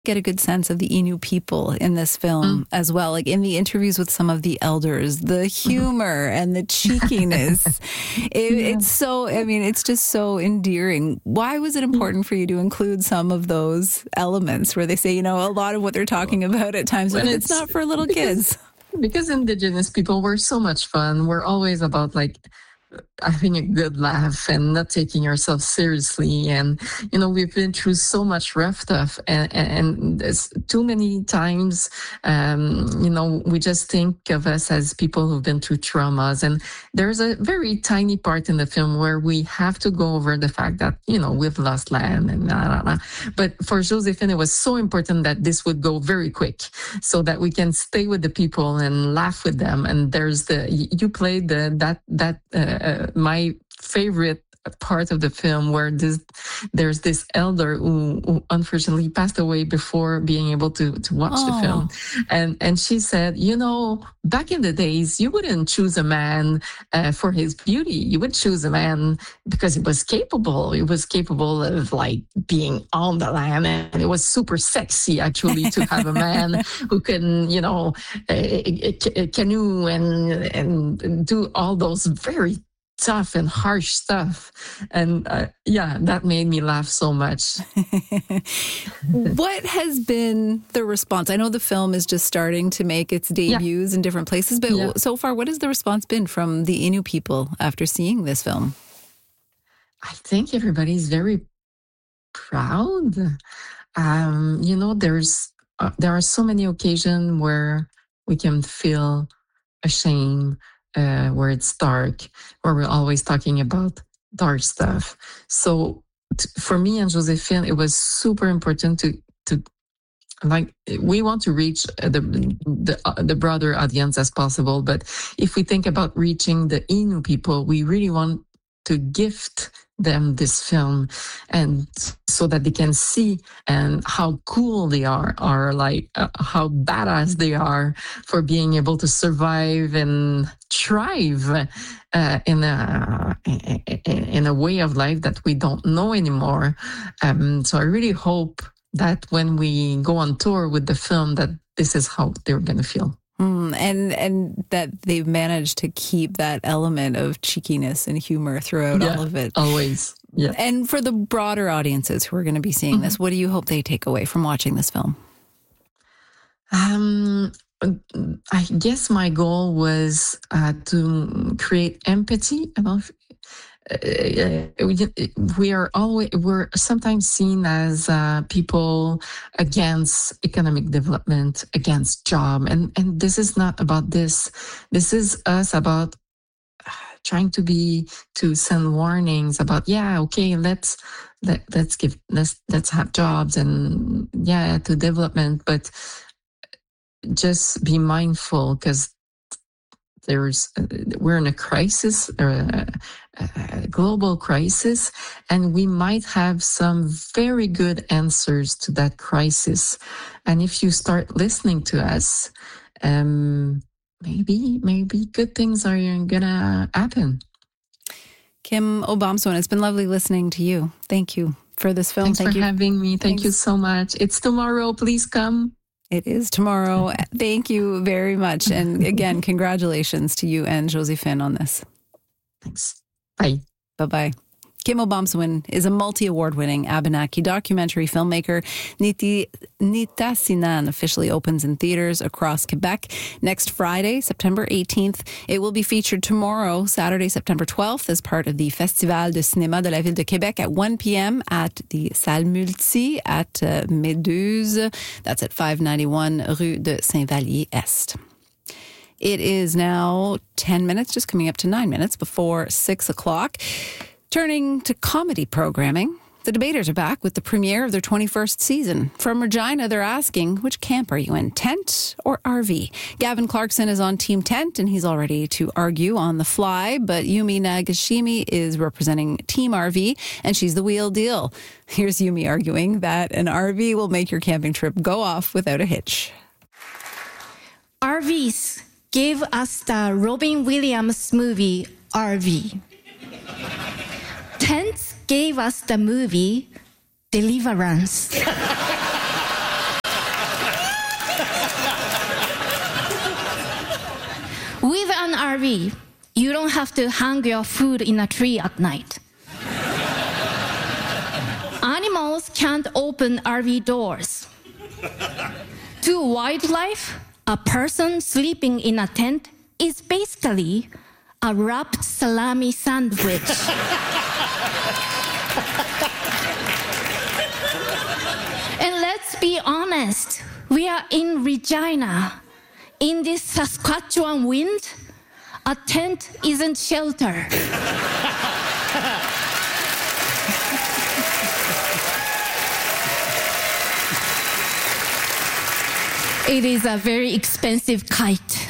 get a good sense of the Innu people in this film as well. Like in the interviews with some of the elders, the humor and the cheekiness. It's so, I mean, it's just so endearing. Why was it important for you to include some of those elements where they say, you know, a lot of what they're talking about at times, but it's not for little kids? Because Indigenous people were so much fun. We're always about like having a good laugh and not taking ourselves seriously. And, you know, we've been through so much rough stuff and there's too many times, you know, we just think of us as people who've been through traumas. And there's a very tiny part in the film where we have to go over the fact that, you know, we've lost land and But for Josephine, it was so important that this would go very quick so that we can stay with the people and laugh with them. And there's you played my favorite part of the film where there's this elder who unfortunately passed away before being able to watch the film. And she said, you know, back in the days, you wouldn't choose a man for his beauty. You would choose a man because he was capable. He was capable of like being on the land. And it was super sexy actually to have a man who can, you know, canoe and do all those very tough and harsh stuff. And that made me laugh so much. What has been the response? I know the film is just starting to make its debuts in different places, but so far, what has the response been from the Innu people after seeing this film? I think everybody's very proud. You know, there are so many occasions where we can feel ashamed, where it's dark, where we're always talking about dark stuff. So for me and Josephine, it was super important to like, we want to reach the broader audience as possible. But if we think about reaching the Innu people, we really want to gift them this film, and so that they can see and how cool they are like how badass they are for being able to survive and thrive in a way of life that we don't know anymore. So I really hope that when we go on tour with the film, that this is how they're going to feel. And that they've managed to keep that element of cheekiness and humor throughout all of it. Always. Yeah. And for the broader audiences who are going to be seeing this, what do you hope they take away from watching this film? I guess my goal was to create empathy. We're sometimes seen as people against economic development, against job, and this is not about this. This is us about trying to send warnings about let's have jobs and to development, but just be mindful because we're in a crisis, a global crisis, and we might have some very good answers to that crisis. And if you start listening to us, maybe good things are gonna happen. Kim Obomsawin, it's been lovely listening to you. Thank you for this film. Thanks for having me. Thank you so much. It's tomorrow. Please come. It is tomorrow. Thank you very much. And again, congratulations to you and Josephine on this. Thanks. Bye. Bye-bye. Kim Obomsawin is a multi-award-winning Abenaki documentary filmmaker. Nitassinan officially opens in theaters across Quebec next Friday, September 18th. It will be featured tomorrow, Saturday, September 12th, as part of the Festival de Cinéma de la Ville de Québec at 1 p.m. at the Salle Multi at Méduse. That's at 591 Rue de Saint-Vallier-Est. It is now 10 minutes, just coming up to 9 minutes before 6 o'clock. Turning to comedy programming, the Debaters are back with the premiere of their 21st season. From Regina, they're asking, which camp are you in, tent or RV? Gavin Clarkson is on Team Tent, and he's all ready to argue on the fly, but Yumi Nagashimi is representing Team RV, and she's the wheel deal. Here's Yumi arguing that an RV will make your camping trip go off without a hitch. RVs gave us the Robin Williams movie, RV. Tents gave us the movie Deliverance. an RV, you don't have to hang your food in a tree at night. Animals can't open RV doors. To wildlife, a person sleeping in a tent is basically a wrapped salami sandwich. And let's be honest, we are in Regina. In this Saskatchewan wind, a tent isn't shelter. It is a very expensive kite.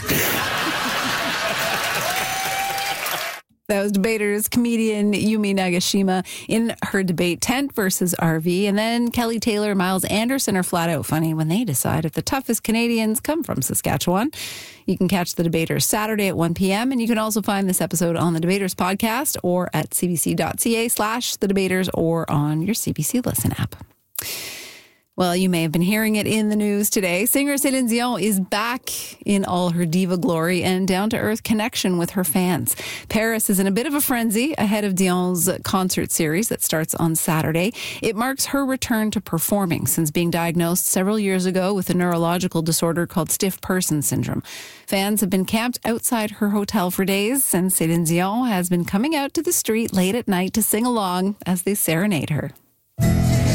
That was debaters comedian Yumi Nagashima in her debate tent versus RV. And then Kelly Taylor and Miles Anderson are flat out funny when they decide if the toughest Canadians come from Saskatchewan. You can catch the debaters Saturday at 1 p.m. And you can also find this episode on the Debaters podcast or at cbc.ca/the debaters or on your CBC Listen app. Well, you may have been hearing it in the news today. Singer Céline Dion is back in all her diva glory and down-to-earth connection with her fans. Paris is in a bit of a frenzy ahead of Dion's concert series that starts on Saturday. It marks her return to performing since being diagnosed several years ago with a neurological disorder called stiff person syndrome. Fans have been camped outside her hotel for days, and Céline Dion has been coming out to the street late at night to sing along as they serenade her.